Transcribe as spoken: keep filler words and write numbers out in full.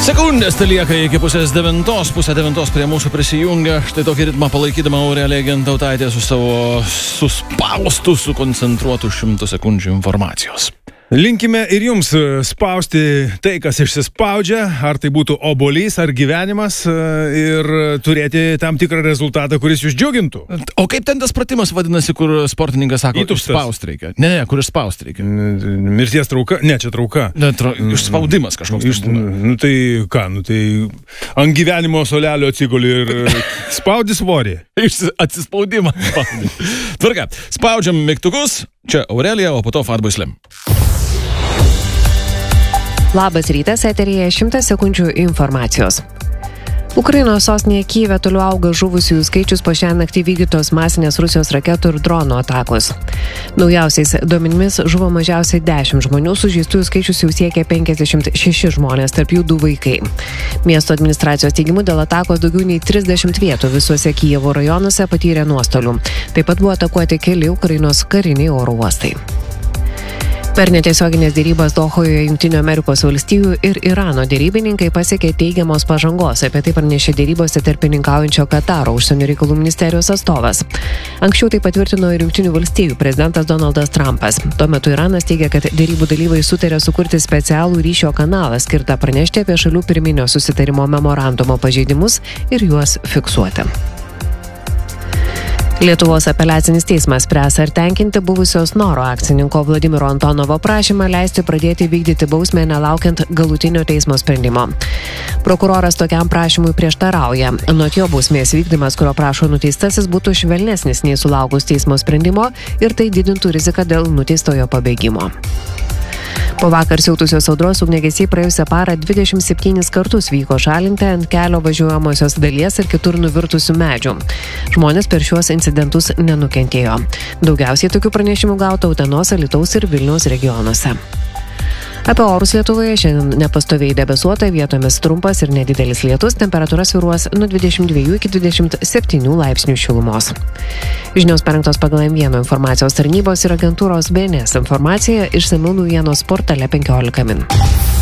Sekundės tai lieka iki pusės devintos, pusę devintos prie mūsų prisijungia. Štai tokį ritmą palaikydama Aurelija Gintautaitė su savo suspaustu, sukoncentruotu šimtų sekundžių informacijos. Linkime ir jums spausti tai, kas išsispaudžia, ar tai būtų obolys, ar gyvenimas, ir turėti tam tikrą rezultatą, kuris jūs džiugintų. O kaip ten tas pratimas vadinasi, kur sportininkas sako, išspaust reikia? Ne, ne, kur išspaust reikia? Mirties trauka? Ne, čia trauka. Ne, tra... Išspaudimas kažkoks. Iš, nu tai ką, nu tai ant gyvenimo solelio atsiguli ir spaudi svorį. Atsispaudimas spaudi. Tvarka, spaudžiam mygtukus, čia Aurelija, o po to Fatboy Slim. Labas rytas, eteryje šimtas sekundžių informacijos. Ukrainos sostinėje Kyjive toliau auga žuvusiųjų skaičius po šią naktį vykdytos masinės Rusijos raketų ir dronų atakos. Naujausiais duomenimis žuvo mažiausiai dešimt žmonių, sužeistųjų skaičius jau siekia penkiasdešimt šeši žmonės, tarp jų du vaikai. Miesto administracijos teigimu dėl atakos daugiau nei trisdešimt vietų visuose Kijevo rajonuose patyrė nuostolių. Taip pat buvo atakuoti keli Ukrainos kariniai oro uostai. Per netiesioginės dėrybas Dohoje Jungtinių Amerikos valstijų ir Irano dėrybininkai pasiekė teigiamos pažangos, apie tai pranešė dėrybose tarpininkaujančio Kataro užsienio reikalų ministerijos atstovas. Anksčiau tai patvirtino ir Jungtinių valstijų prezidentas Donaldas Trumpas. Tuo metu Iranas teigia, kad dėrybų dalyviai sutarė sukurti specialų ryšio kanalą skirtą pranešti apie šalių pirminio susitarimo memorandumo pažeidimus ir juos fiksuoti. Lietuvos apeliacinis teismas spręs, ar tenkinti buvusios Noro akcininko Vladimiro Antonovo prašymą leisti pradėti vykdyti bausmę nelaukiant galutinio teismo sprendimo. Prokuroras tokiam prašymui prieštarauja. Anot jo bausmės vykdymas, kurio prašo nuteistasis, būtų švelnesnis nei sulaukus teismo sprendimo ir tai didintų riziką dėl nuteistojo pabėgimo. Po vakar siautusios audros ugniagesiai praėjusią parą dvidešimt septynis kartus vyko šalinti ant kelio važiuojamosios dalies ir kitur nuvirtusių medžių. Žmonės per šiuos incidentus nenukentėjo. Daugiausiai tokių pranešimų gauta Utenos, Alytaus ir Vilniaus regionuose. Apie orus Lietuvoje šiandien nepastoviai debesuota, vietomis trumpas ir nedidelis lietus, temperatūra svyruos nuo dvidešimt dviejų iki dvidešimt septynių laipsnių šilumos. Žinios parengtos pagal M vienas informacijos tarnybos ir agentūros B N S informacija išsamiau naujienos portale penkiolika min.